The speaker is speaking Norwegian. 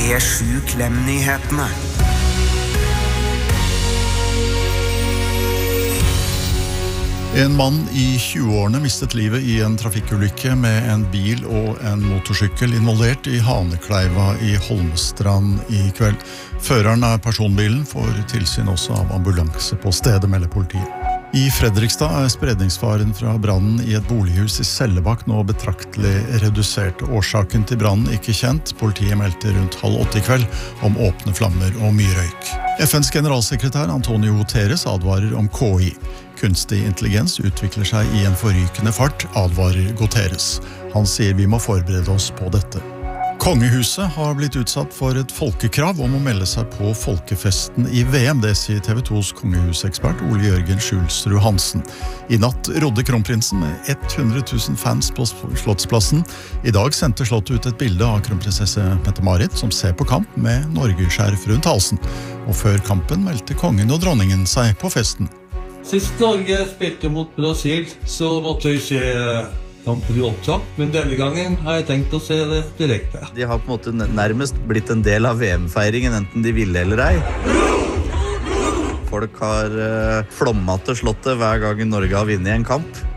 P7 Klem-nyhetene. En mann i 20-årene mistet livet i en trafikkulykke med en bil og en motorsykkel involvert i Hanekleiva i Holmestrand i kveld. Føreren av personbilen får tilsyn også av ambulanse på stedet, melder politiet. I Fredrikstad spredningsfaren fra brannen i et bolighus i Sellebakk nå betraktelig redusert. Årsaken til brannen ikke kjent. Politiet meldte rundt 7:30 i kveld om åpne flammer og mye røyk. FNs generalsekretær Antonio Guterres advarer om KI. Kunstig intelligens utvikler seg i en forrykende fart, advarer Guterres. Han sier vi må forberede oss på dette. Kongehuset har blitt utsatt for et folkekrav om å melde seg på folkefesten i VM, det sier TV 2s kongehusekspert Ole Jørgen Skjulsrud Hansen. I natt rodde kronprinsen med 100 000 fans på Slottsplassen. I dag sendte Slottet ut et bilde av kronprinsesse Mette-Marit som ser på kamp med Norge-skjerf rundt halsen. Og før kampen meldte kongen og dronningen seg på festen. Sist Norge spilte mot Brasil, så måtte vi se kampen i opptak, men denne gangen har jeg tenkt å se det direkte. De har på en måte nærmest blitt en del av VM-feiringen, enten de ville eller ei. Folk har flommet til Slottet hver gang Norge har vunnet en kamp.